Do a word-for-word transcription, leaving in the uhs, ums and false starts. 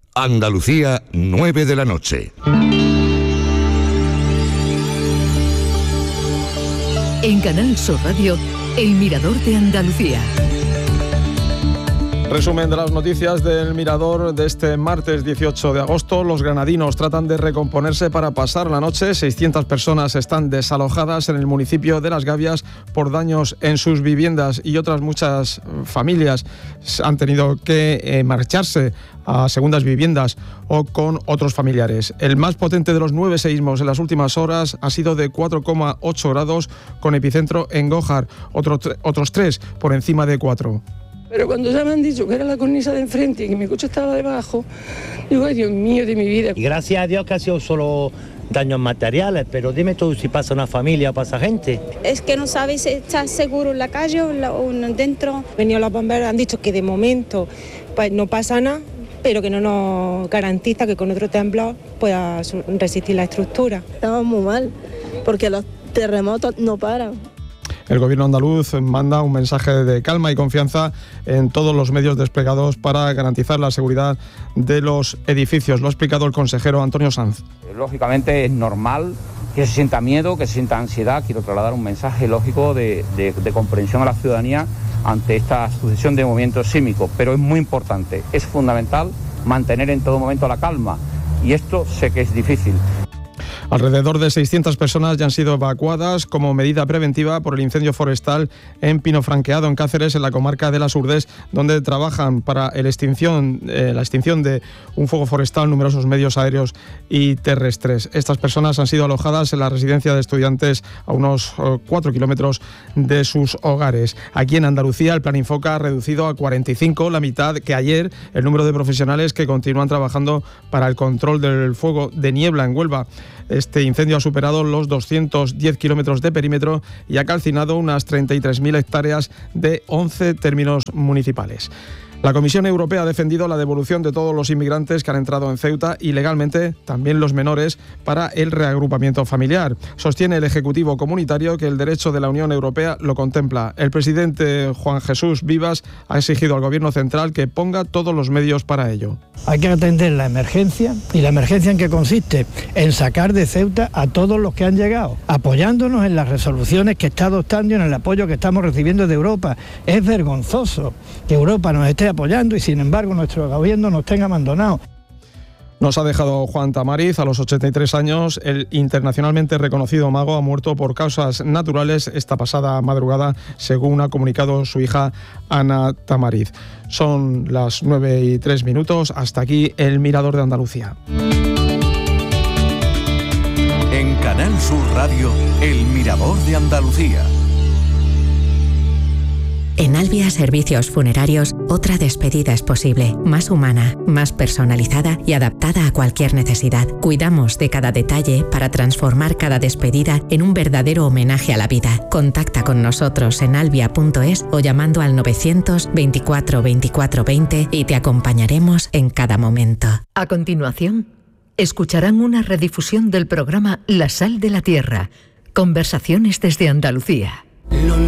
Andalucía, nueve de la noche. En Canal Sur Radio, El Mirador de Andalucía. Resumen de las noticias del Mirador de este martes dieciocho de agosto. Los granadinos tratan de recomponerse para pasar la noche. seiscientas personas están desalojadas en el municipio de Las Gavias por daños en sus viviendas y otras muchas familias han tenido que eh, marcharse a segundas viviendas o con otros familiares. El más potente de los nueve seísmos en las últimas horas ha sido de cuatro coma ocho grados con epicentro en Gójar, Otro, otros tres por encima de cuatro. Pero cuando ya me han dicho que era la cornisa de enfrente y que mi coche estaba debajo, digo, ay Dios mío de mi vida. Y gracias a Dios que ha sido solo daños materiales, pero dime tú si pasa una familia o pasa gente. Es que no sabes si estás seguro en la calle o, la, o dentro. Venido los bomberos, han dicho que de momento pues no pasa nada, pero que no nos garantiza que con otro temblor pueda resistir la estructura. Estamos muy mal, porque los terremotos no paran. El gobierno andaluz manda un mensaje de calma y confianza en todos los medios desplegados para garantizar la seguridad de los edificios. Lo ha explicado el consejero Antonio Sanz. Lógicamente es normal que se sienta miedo, que se sienta ansiedad. Quiero trasladar un mensaje lógico de, de, de comprensión a la ciudadanía ante esta sucesión de movimientos sísmicos. Pero es muy importante, es fundamental mantener en todo momento la calma. Y esto sé que es difícil. Alrededor de seiscientas personas ya han sido evacuadas como medida preventiva por el incendio forestal en Pino Franqueado, en Cáceres, en la comarca de las Urdes, donde trabajan para el extinción, eh, la extinción de un fuego forestal numerosos medios aéreos y terrestres. Estas personas han sido alojadas en la residencia de estudiantes a unos cuatro kilómetros de sus hogares. Aquí en Andalucía el Plan Infoca ha reducido a cuarenta y cinco, la mitad que ayer, el número de profesionales que continúan trabajando para el control del fuego de niebla en Huelva. Este incendio ha superado los doscientos diez kilómetros de perímetro y ha calcinado unas treinta y tres mil hectáreas de once términos municipales. La Comisión Europea ha defendido la devolución de todos los inmigrantes que han entrado en Ceuta ilegalmente, también los menores, para el reagrupamiento familiar. Sostiene el Ejecutivo Comunitario que el derecho de la Unión Europea lo contempla. El presidente Juan Jesús Vivas ha exigido al Gobierno central que ponga todos los medios para ello. Hay que atender la emergencia, y la emergencia en que consiste en sacar de Ceuta a todos los que han llegado, apoyándonos en las resoluciones que está adoptando y en el apoyo que estamos recibiendo de Europa. Es vergonzoso que Europa nos esté apoyando y sin embargo nuestro gobierno nos tenga abandonados. Nos ha dejado Juan Tamariz a los ochenta y tres años. El internacionalmente reconocido mago ha muerto por causas naturales esta pasada madrugada, según ha comunicado su hija Ana Tamariz. Son las nueve y tres minutos. Hasta aquí el Mirador de Andalucía. En Canal Sur Radio, el Mirador de Andalucía. En Albia Servicios Funerarios, otra despedida es posible, más humana, más personalizada y adaptada a cualquier necesidad. Cuidamos de cada detalle para transformar cada despedida en un verdadero homenaje a la vida. Contacta con nosotros en albia punto es o llamando al novecientos veinticuatro veinticuatro veinte y te acompañaremos en cada momento. A continuación, escucharán una redifusión del programa La Sal de la Tierra, conversaciones desde Andalucía.